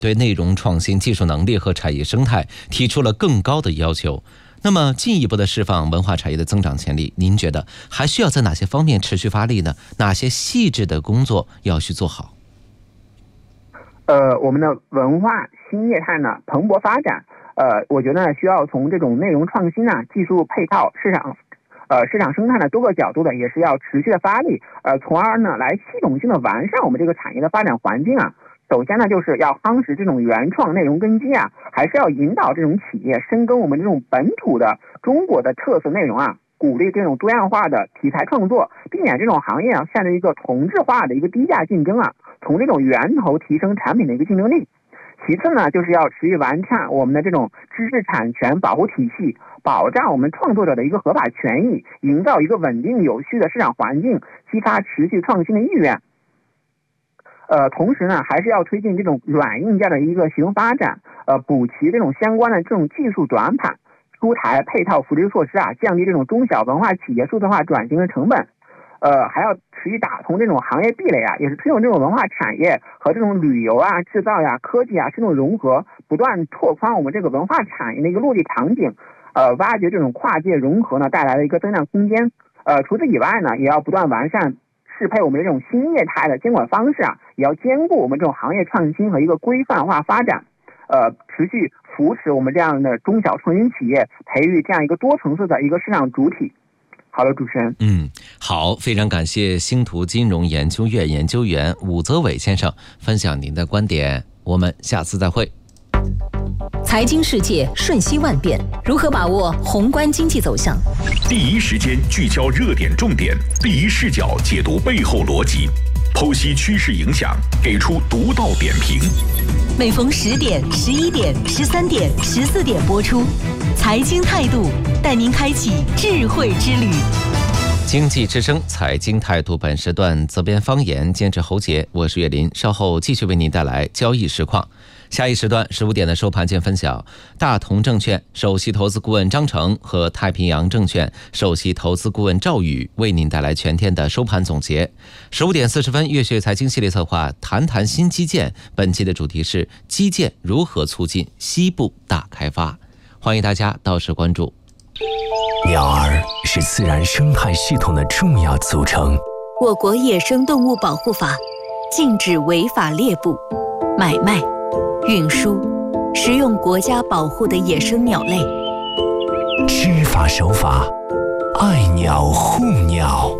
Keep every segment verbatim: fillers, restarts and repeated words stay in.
对内容创新、技术能力和产业生态提出了更高的要求。那么进一步的释放文化产业的增长潜力，您觉得还需要在哪些方面持续发力呢？哪些细致的工作要去做好？ 呃，我们的文化新业态呢蓬勃发展，呃，我觉得呢需要从这种内容创新啊、技术配套、市场呃市场生态的多个角度的，也是要持续的发力，呃，从而呢来系统性的完善我们这个产业的发展环境啊。首先呢，就是要夯实这种原创内容根基啊，还是要引导这种企业深耕我们这种本土的中国的特色内容啊，鼓励这种多样化的题材创作，避免这种行业啊陷入一个同质化的一个低价竞争啊，从这种源头提升产品的一个竞争力。其次呢，就是要持续完善我们的这种知识产权保护体系，保障我们创作者的一个合法权益，营造一个稳定有序的市场环境，激发持续创新的意愿。呃，同时呢，还是要推进这种软硬件的一个协同发展，呃，补齐这种相关的这种技术短板，出台配套扶持措施啊，降低这种中小文化企业数字化转型的成本。呃，还要持续打通这种行业壁垒啊，也是推动这种文化产业和这种旅游啊、制造呀、科技啊这种融合，不断拓宽我们这个文化产业的一个落地场景，呃，挖掘这种跨界融合呢带来的一个增长空间。呃，除此以外呢，也要不断完善适配我们这种新业态的监管方式啊，也要兼顾我们这种行业创新和一个规范化发展，呃，持续扶持我们这样的中小创新企业，培育这样一个多层次的一个市场主体。好了，主持人。 嗯，好，非常感谢星图金融研究院研究员武则伟先生分享您的观点，我们下次再会。 财经世界瞬息万变，如何把握宏观经济走向？ 第一时间聚焦热点重点，第一视角解读背后逻辑，剖析趋势影响，给出独到点评。 每逢十点、十一点、十三点、十四点播出，财经态度带您开启智慧之旅。 经济之声财经态度，本时段责编方言，监制侯杰，我是岳林，稍后继续为您带来交易实况。下一时段十五点的收盘见分晓，大同证券首席投资顾问张成和太平洋证券首席投资顾问赵宇为您带来全天的收盘总结。十五点四十分，粤学财经系列策划谈谈新基建，本期的主题是基建如何促进西部大开发，欢迎大家到时关注。 鸟儿是自然生态系统的重要组成。 我国野生动物保护法禁止违法猎捕、买卖、运输、食用国家保护的野生鸟类。 知法守法，爱鸟护鸟。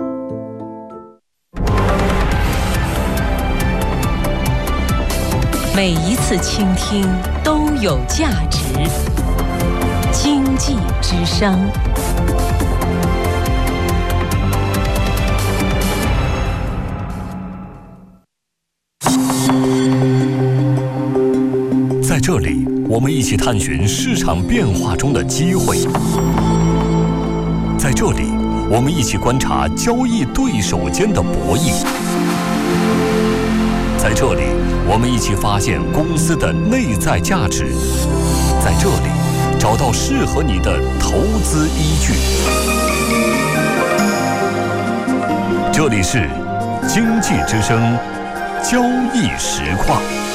每一次倾听都有价值。经济之声。 在这里，我们一起探寻市场变化中的机会。在这里，我们一起观察交易对手间的博弈。在这里，我们一起发现公司的内在价值。在这里，找到适合你的投资依据。这里是经济之声交易实况。